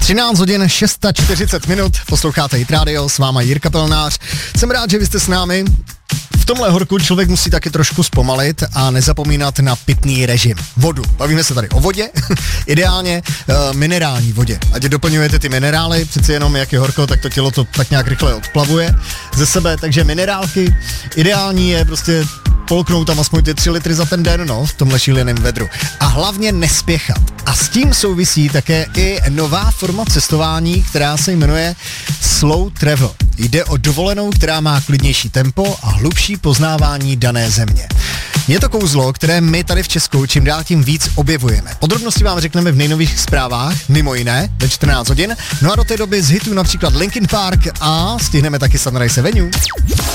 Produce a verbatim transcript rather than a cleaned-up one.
třináct hodin čtyřicet šest minut, posloucháte Hit Radio, s váma Jirka Pelnář. Jsem rád, že vy jste s námi. V tomhle horku člověk musí taky trošku zpomalit a nezapomínat na pitný režim. Vodu. Bavíme se tady o vodě, ideálně uh, minerální vodě. Ať doplňujete ty minerály, přeci jenom jak je horko, tak to tělo to tak nějak rychle odplavuje ze sebe, takže minerálky. Ideální je prostě polknout tam aspoň ty tři litry za ten den, no, v tomhle šíleném vedru. A hlavně nespěchat. A s tím souvisí také i nová forma cestování, která se jmenuje Slow Travel. Jde o dovolenou, která má klidnější tempo a hlubší poznávání dané země. Je to kouzlo, které my tady v Česku čím dál tím víc objevujeme. Podrobnosti vám řekneme v nejnovějších zprávách, mimo jiné, ve čtrnáct hodin. No a do té doby z hitů například Linkin Park a stihneme taky Sunrise Avenue.